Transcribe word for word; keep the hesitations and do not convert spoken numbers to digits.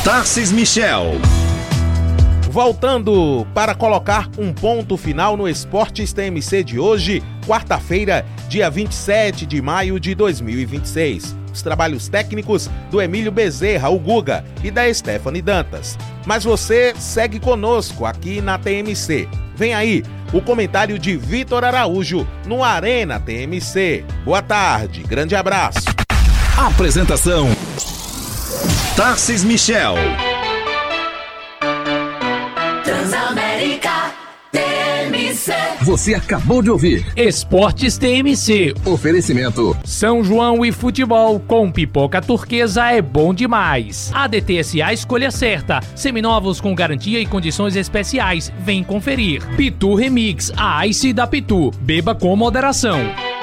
Tarcis Michel. Voltando para colocar um ponto final no Esportes T M C de hoje, quarta-feira, dia vinte e sete de maio de dois mil e vinte e seis. Os trabalhos técnicos do Emílio Bezerra, o Guga, e da Stephanie Dantas. Mas você segue conosco aqui na T M C. Vem aí o comentário de Vitor Araújo no Arena T M C. Boa tarde, grande abraço. Apresentação: Tarcis Michel. Transamérica T M C. Você acabou de ouvir Esportes T M C. Oferecimento São João e futebol com pipoca turquesa é bom demais. A D T S A escolha certa. Seminovos com garantia e condições especiais. Vem conferir. Pitu Remix, a Ice da Pitu. Beba com moderação.